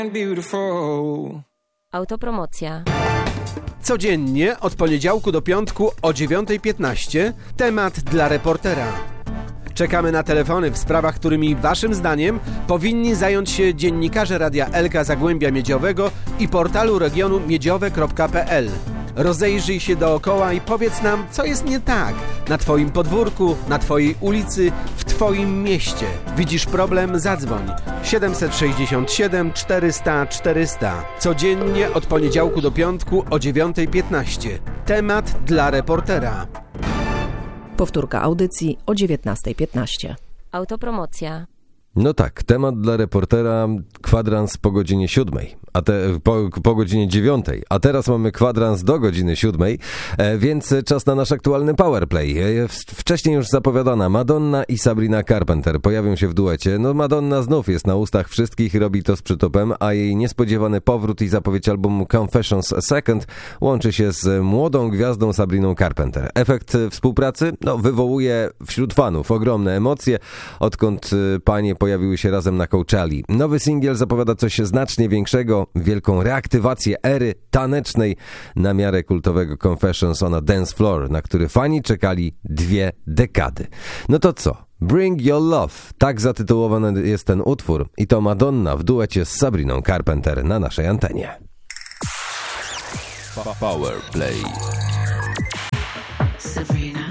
Autopromocja. Codziennie od poniedziałku do piątku o 9:15 temat dla reportera. Czekamy na telefony w sprawach, którymi waszym zdaniem powinni zająć się dziennikarze Radia Elka Zagłębia Miedziowego i portalu regionu miedziowe.pl. Rozejrzyj się dookoła i powiedz nam, co jest nie tak na twoim podwórku, na twojej ulicy, w twoim mieście. Widzisz problem? Zadzwoń 767 400 400. Codziennie od poniedziałku do piątku o 9:15. Temat dla reportera. Powtórka audycji o 19:15. Autopromocja. No tak, temat dla reportera, kwadrans po godzinie 7, po godzinie 9, a teraz mamy kwadrans do godziny 7, więc czas na nasz aktualny powerplay. Wcześniej już zapowiadana Madonna i Sabrina Carpenter pojawią się w duecie. No Madonna znów jest na ustach wszystkich i robi to z przytupem, a jej niespodziewany powrót i zapowiedź albumu Confessions a Second łączy się z młodą gwiazdą Sabriną Carpenter. Efekt współpracy wywołuje wśród fanów ogromne emocje, odkąd panie pojawiły się razem na Coachelli. Nowy singiel zapowiada coś znacznie większego, wielką reaktywację ery tanecznej na miarę kultowego Confessions on a Dance Floor, na który fani czekali 2 dekady. No to co? Bring Your Love. Tak zatytułowany jest ten utwór i to Madonna w duecie z Sabriną Carpenter na naszej antenie. Power Play. Sabrina.